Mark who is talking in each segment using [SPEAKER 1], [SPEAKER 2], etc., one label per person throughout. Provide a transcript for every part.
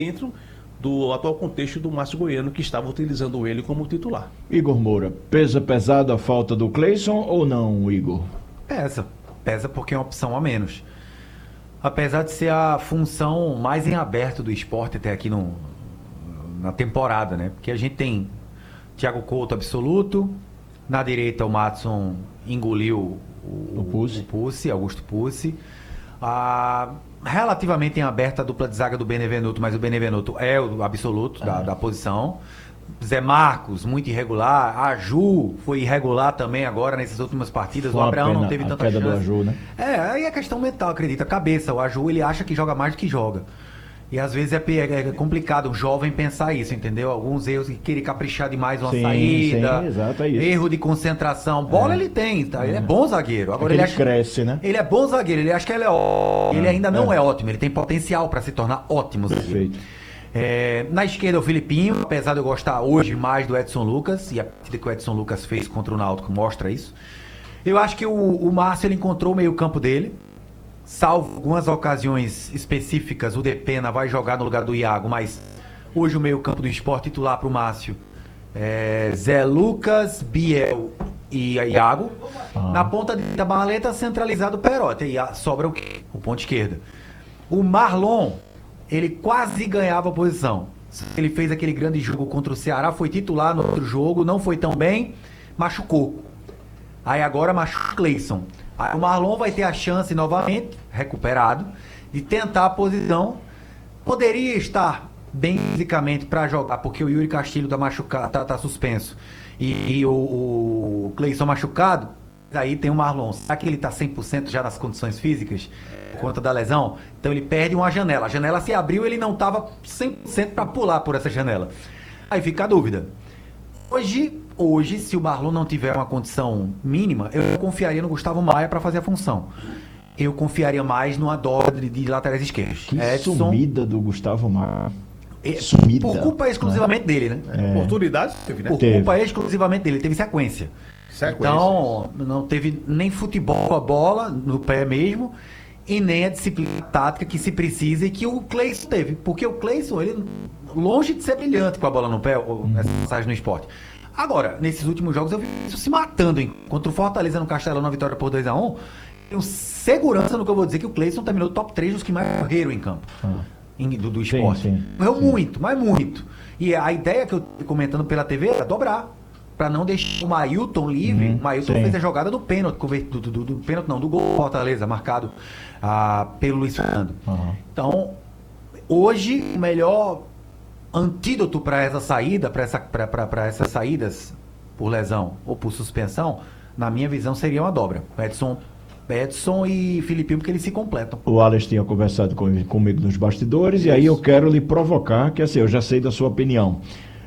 [SPEAKER 1] dentro do atual contexto do Márcio Goiano, que estava utilizando ele como titular.
[SPEAKER 2] Igor Moura, pesa pesado a falta do Cleison ou não, Igor?
[SPEAKER 3] Pesa porque é uma opção a menos. Apesar de ser a função mais em aberto do esporte até aqui na temporada, né? Porque a gente tem Thiago Couto absoluto, na direita o Madison engoliu o Pussi, Augusto Pussi. Relativamente em aberta a dupla de zaga do Benevenuto, mas o Benevenuto é o absoluto da posição. Zé Marcos, muito irregular. A Ju foi irregular também agora nessas últimas partidas. O Abraão não teve tanta chance.
[SPEAKER 2] Do Aju, né?
[SPEAKER 3] Aí é questão mental, acredita. Cabeça, o Aju ele acha que joga mais do que joga. E às vezes é complicado o jovem pensar isso, entendeu? Alguns erros que querer caprichar demais uma saída.
[SPEAKER 2] Sim, exato, é isso.
[SPEAKER 3] Erro de concentração. Bola ele tem, tá? Ele é bom zagueiro. Agora
[SPEAKER 2] ele cresce, né?
[SPEAKER 3] Ele é bom zagueiro, ele acha que ele é ótimo. Ele ainda não é ótimo, ele tem potencial para se tornar ótimo zagueiro.
[SPEAKER 2] Perfeito.
[SPEAKER 3] Na esquerda o Filipinho, apesar de eu gostar hoje mais do Edson Lucas, e a partida que o Edson Lucas fez contra o Náutico mostra isso. Eu acho que o Márcio ele encontrou o meio-campo dele. Salvo algumas ocasiões específicas, o Depena vai jogar no lugar do Iago, mas hoje o meio-campo do Sport titular para o Márcio é Zé Lucas, Biel e Iago. Na ponta da maleta, centralizado o Perotti. E sobra o quê? O ponto esquerda. O Marlon, ele quase ganhava a posição. Ele fez aquele grande jogo contra o Ceará, foi titular no outro jogo, não foi tão bem, machucou. Aí agora machuca o Cleison. Aí o Marlon vai ter a chance novamente, recuperado, de tentar a posição. Poderia estar bem fisicamente para jogar, porque o Yuri Castilho tá machucado, tá suspenso. E o Cleison machucado. Aí tem o Marlon. Será que ele tá 100% já nas condições físicas? Por conta da lesão? Então ele perde uma janela. A janela se abriu, ele não tava 100% para pular por essa janela. Aí fica a dúvida. Hoje, se o Marlon não tiver uma condição mínima, eu confiaria no Gustavo Maia para fazer a função. Eu confiaria mais numa dobra de laterais esquerdos.
[SPEAKER 2] Que sumida do Gustavo Maia.
[SPEAKER 3] Sumida. Por culpa exclusivamente dele, né?
[SPEAKER 1] Oportunidade teve, né?
[SPEAKER 3] Por culpa exclusivamente dele. Teve sequência. Então, não teve nem futebol com a bola, no pé mesmo, e nem a disciplina tática que se precisa e que o Cleison teve. Porque o Cleison, ele longe de ser brilhante com a bola no pé, essa passagem no esporte. Agora, nesses últimos jogos eu vi isso se matando, hein? Contra o Fortaleza no Castelão, na vitória por 2-1, tenho segurança no que eu vou dizer que o Cleison terminou o top 3 dos que mais correram em campo. Do esporte. Correu muito, mas muito. E a ideia que eu tô comentando pela TV era dobrar. Pra não deixar o Mailton livre. O Mailton fez a jogada do pênalti, do pênalti não, do gol do Fortaleza, marcado pelo Luiz Fernando. Então, hoje, o melhor antídoto para essa saída, para essas saídas por lesão ou por suspensão, na minha visão, seria uma dobra. Edson e Filipinho, porque eles se completam.
[SPEAKER 2] O Alex tinha conversado comigo nos bastidores, e aí eu quero lhe provocar, que assim, eu já sei da sua opinião.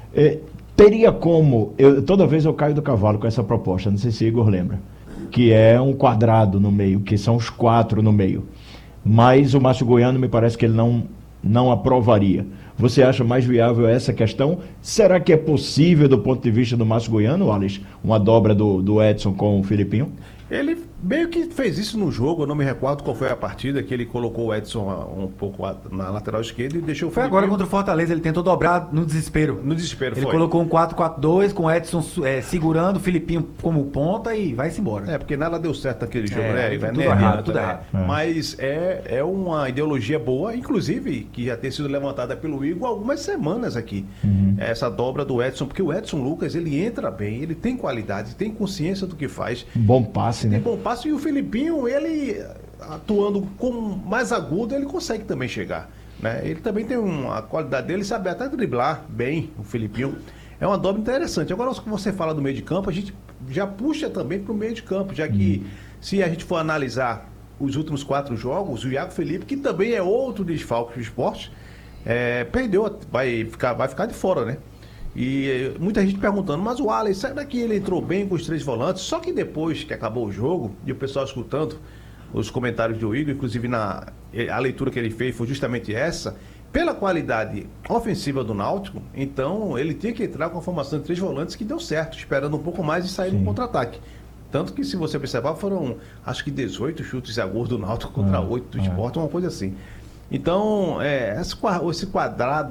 [SPEAKER 2] Teria como, toda vez eu caio do cavalo com essa proposta, não sei se Igor lembra, que é um quadrado no meio, que são os 4 no meio. Mas o Márcio Goiano me parece que ele não aprovaria. Você acha mais viável essa questão? Será que é possível, do ponto de vista do Márcio Goiano, Alex, uma dobra do Edson com o Filipinho?
[SPEAKER 1] Ele meio que fez isso no jogo, eu não me recordo qual foi a partida, que ele colocou o Edson um pouco na lateral esquerda e deixou o
[SPEAKER 3] Foi Agora contra o Fortaleza, ele tentou dobrar no desespero.
[SPEAKER 1] Ele
[SPEAKER 3] colocou um 4-4-2 com o Edson segurando, o Filipinho como ponta e vai-se embora.
[SPEAKER 1] Porque nada deu certo naquele jogo, né?
[SPEAKER 3] Tudo errado.
[SPEAKER 1] Mas é uma ideologia boa, inclusive, que já tem sido levantada pelo Igor há algumas semanas aqui. Essa dobra do Edson, porque o Edson Lucas, ele entra bem, ele tem qualidade, tem consciência do que faz.
[SPEAKER 2] Bom passe, né?
[SPEAKER 1] Tem bom passe, e o Filipinho, ele atuando com mais agudo, ele consegue também chegar, né? Ele também tem a qualidade dele, sabe até driblar bem, o Filipinho. É uma dobra interessante. Agora, se você fala do meio de campo, a gente já puxa também para o meio de campo, já que se a gente for analisar os últimos 4 jogos, o Iago Felipe, que também é outro desfalque do esporte, perdeu, vai ficar de fora, né? E muita gente perguntando, mas o Alex, será que ele entrou bem com os 3 volantes? Só que depois que acabou o jogo, e o pessoal escutando os comentários do Igor, inclusive a leitura que ele fez foi justamente essa, pela qualidade ofensiva do Náutico, então ele tinha que entrar com a formação de 3 volantes, que deu certo, esperando um pouco mais e sair no contra-ataque. Tanto que, se você observar, foram acho que 18 chutes a gol do Náutico contra 8 do Sport, uma coisa assim. Então, esse quadrado